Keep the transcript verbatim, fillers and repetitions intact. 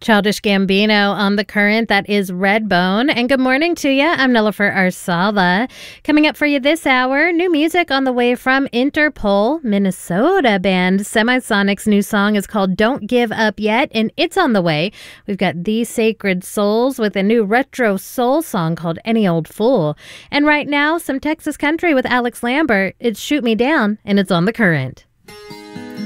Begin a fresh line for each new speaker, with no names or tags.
Childish Gambino on The Current. That is Redbone. And good morning to you. I'm Nilofer Arsala. Coming up for you this hour, new music on the way from Interpol, Minnesota band Semisonic's new song is called Don't Give Up Yet, and it's on the way. We've got The Sacred Souls with a new retro soul song called Any Old Fool. And right now, some Texas country with Alex Lambert. It's Shoot Me Down, and it's on The Current.